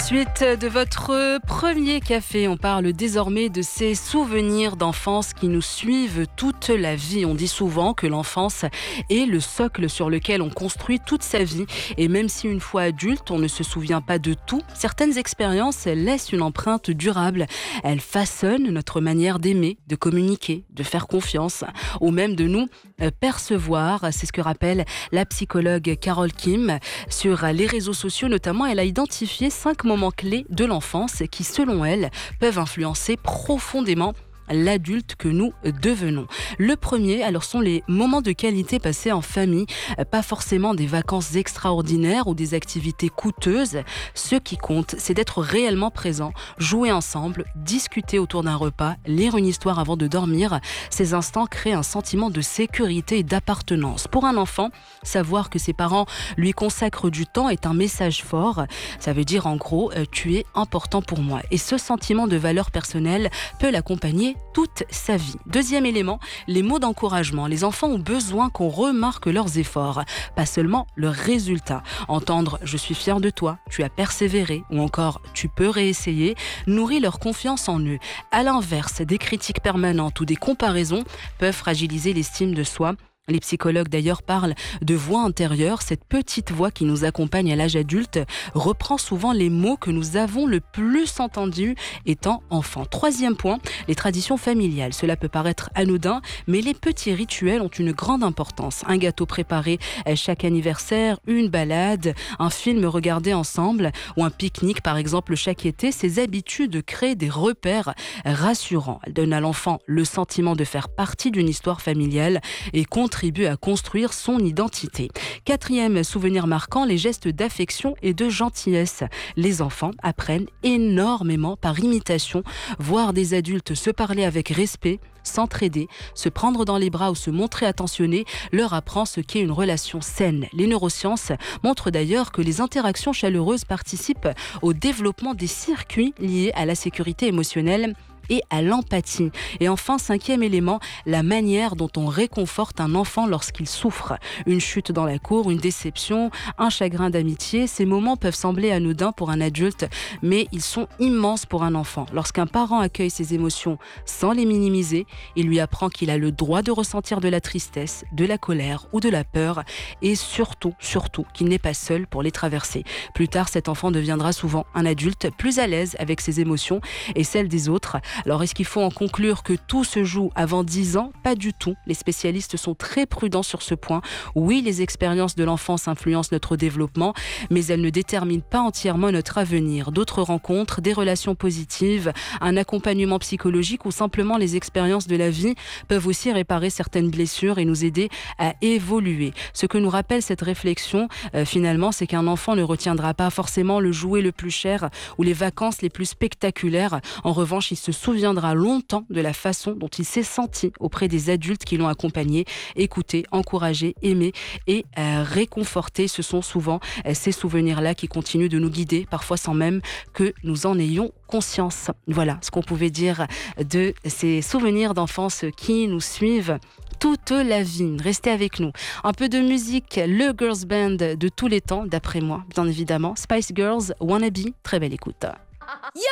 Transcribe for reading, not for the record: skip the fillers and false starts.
Suite de votre premier café, on parle désormais de ces souvenirs d'enfance qui nous suivent toute la vie. On dit souvent que l'enfance est le socle sur lequel on construit toute sa vie. Et même si une fois adulte, on ne se souvient pas de tout, certaines expériences laissent une empreinte durable. Elles façonnent notre manière d'aimer, de communiquer, de faire confiance, ou même de nous percevoir. C'est ce que rappelle la psychologue Carole Kim. Sur les réseaux sociaux notamment, elle a identifié 5 moments clés de l'enfance qui, selon elle, peuvent influencer profondément l'adulte que nous devenons. Le premier, alors, sont les moments de qualité passés en famille, pas forcément des vacances extraordinaires ou des activités coûteuses. Ce qui compte, c'est d'être réellement présent, jouer ensemble, discuter autour d'un repas, lire une histoire avant de dormir. Ces instants créent un sentiment de sécurité et d'appartenance. Pour un enfant, savoir que ses parents lui consacrent du temps est un message fort. Ça veut dire en gros, tu es important pour moi. Et ce sentiment de valeur personnelle peut l'accompagner toute sa vie. Deuxième élément, les mots d'encouragement. Les enfants ont besoin qu'on remarque leurs efforts, pas seulement le résultat. Entendre « je suis fier de toi »,« tu as persévéré » ou encore « tu peux réessayer » nourrit leur confiance en eux. À l'inverse, des critiques permanentes ou des comparaisons peuvent fragiliser l'estime de soi. Les psychologues d'ailleurs parlent de voix intérieure. Cette petite voix qui nous accompagne à l'âge adulte reprend souvent les mots que nous avons le plus entendus étant enfants. Troisième point, les traditions familiales. Cela peut paraître anodin, mais les petits rituels ont une grande importance. Un gâteau préparé chaque anniversaire, une balade, un film regardé ensemble ou un pique-nique par exemple chaque été. Ces habitudes créent des repères rassurants. Elles donnent à l'enfant le sentiment de faire partie d'une histoire familiale et contribue à construire son identité. Quatrième souvenir marquant, les gestes d'affection et de gentillesse. Les enfants apprennent énormément par imitation. Voir des adultes se parler avec respect, s'entraider, se prendre dans les bras ou se montrer attentionné leur apprend ce qu'est une relation saine. Les neurosciences montrent d'ailleurs que les interactions chaleureuses participent au développement des circuits liés à la sécurité émotionnelle et à l'empathie. Et enfin, cinquième élément, la manière dont on réconforte un enfant lorsqu'il souffre. Une chute dans la cour, une déception, un chagrin d'amitié, ces moments peuvent sembler anodins pour un adulte, mais ils sont immenses pour un enfant. Lorsqu'un parent accueille ses émotions sans les minimiser, il lui apprend qu'il a le droit de ressentir de la tristesse, de la colère ou de la peur, et surtout qu'il n'est pas seul pour les traverser. Plus tard, cet enfant deviendra souvent un adulte plus à l'aise avec ses émotions et celles des autres. Alors, est-ce qu'il faut en conclure que tout se joue avant 10 ans ? Pas du tout. Les spécialistes sont très prudents sur ce point. Oui, les expériences de l'enfance influencent notre développement, mais elles ne déterminent pas entièrement notre avenir. D'autres rencontres, des relations positives, un accompagnement psychologique ou simplement les expériences de la vie peuvent aussi réparer certaines blessures et nous aider à évoluer. Ce que nous rappelle cette réflexion, finalement, c'est qu'un enfant ne retiendra pas forcément le jouet le plus cher ou les vacances les plus spectaculaires. En revanche, il se souviendra longtemps de la façon dont il s'est senti auprès des adultes qui l'ont accompagné, écouté, encouragé, aimé et réconforté. Ce sont souvent ces souvenirs-là qui continuent de nous guider, parfois sans même que nous en ayons conscience. Voilà ce qu'on pouvait dire de ces souvenirs d'enfance qui nous suivent toute la vie. Restez avec nous. Un peu de musique, le girls band de tous les temps, d'après moi, bien évidemment. Spice Girls, Wannabe, très belle écoute.